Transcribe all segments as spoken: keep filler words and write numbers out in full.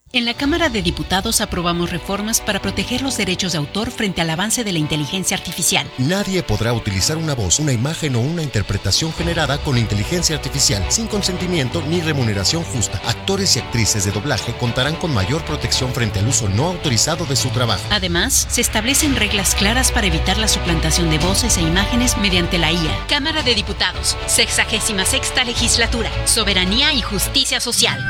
En la Cámara de Diputados aprobamos reformas para proteger los derechos de autor frente al avance de la inteligencia artificial. Nadie podrá utilizar una voz, una imagen o una interpretación generada con inteligencia artificial sin consentimiento ni remuneración justa. Actores y actrices de doblaje contarán con mayor protección frente al uso no autorizado de su trabajo. Además, se establecen reglas claras para evitar la suplantación de voces e imágenes mediante la I A. Cámara de Diputados, sexagésima sexta legislatura, soberanía y justicia social.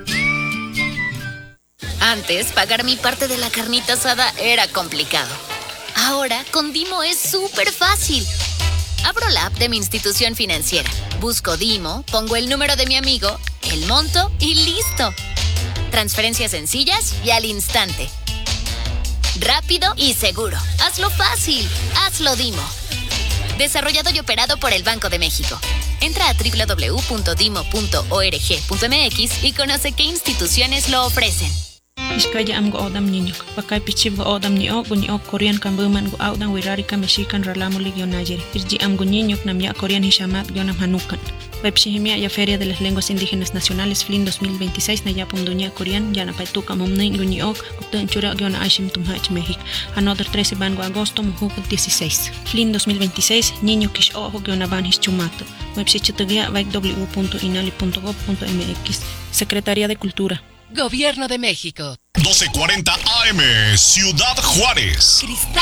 Antes, pagar mi parte de la carnita asada era complicado. Ahora, con Dimo es súper fácil. Abro la app de mi institución financiera, busco Dimo, pongo el número de mi amigo, el monto y listo. Transferencias sencillas y al instante. Rápido y seguro. Hazlo fácil. Hazlo Dimo. Desarrollado y operado por el Banco de México. Entra a doble u doble u doble u punto dimo punto org punto m x y conoce qué instituciones lo ofrecen. Iskaya am go odam ninyok. Pakai pichib go odam ni ok ni ok Korean kan buman go audan wirari ka Mexican ralamo ligio Niger. Irji am go ninyok nam ya Korean hishamat gionam hanukan. Webshihimia ya Feria de las Lenguas Indígenas Nacionales F L I N dos mil veintiséis na ya punduña Korean ya na paituka momnen go ni ok ukten chura giona aishim tumhach México. Another trece ban go agosto mujuk dieciséis. F L I N dos mil veintiséis niño kish ojo giona ban his chumato. Webshichitagia vai w w w punto inali punto gov punto m x. Secretaría de Cultura. Gobierno de México. doce cuarenta A M, Ciudad Juárez. Cristal